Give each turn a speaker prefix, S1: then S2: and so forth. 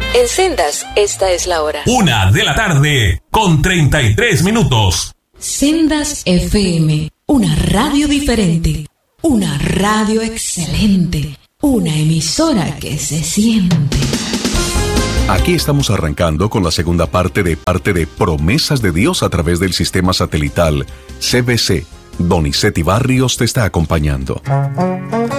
S1: En Sendas, esta es la hora.
S2: 1:33.
S3: Sendas FM, una radio diferente, una radio excelente, una emisora que se siente.
S4: Aquí estamos arrancando con la segunda parte de Promesas de Dios a través del sistema satelital CBC. Donizetti Barrios te está acompañando.